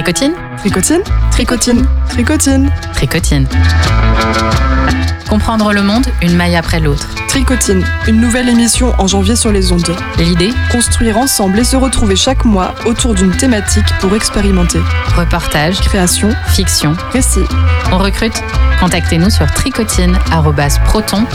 Tricotine. Tricotine. Tricotine. Tricotine. Tricotine. Comprendre le monde, une maille après l'autre. Tricotine, une nouvelle émission en janvier sur les ondes. L'idée ? Construire ensemble et se retrouver chaque mois autour d'une thématique pour expérimenter. Reportage, Création, fiction, récit. on recrute ? Contactez-nous sur tricotine@proton